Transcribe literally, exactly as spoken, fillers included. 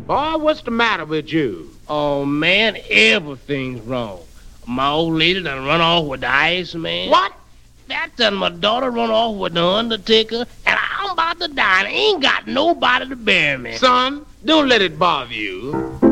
Boy, what's the matter with you? Oh, man, everything's wrong. My old lady done run off with the Iceman. What? That done my daughter run off with the Undertaker, and I'm about to die and I ain't got nobody to bury me. Son, don't let it bother you.